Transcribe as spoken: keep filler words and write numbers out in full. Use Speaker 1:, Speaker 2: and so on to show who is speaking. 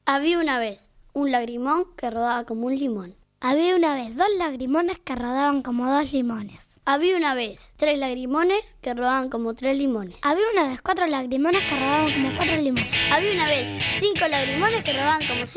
Speaker 1: Había una vez un lagrimón que rodaba como un limón.
Speaker 2: Había una vez dos lagrimones que rodaban como dos limones.
Speaker 1: Había una vez tres lagrimones que rodaban como tres limones.
Speaker 2: Había una vez cuatro lagrimones que rodaban como cuatro limones.
Speaker 1: Había una vez cinco lagrimones que rodaban como cinco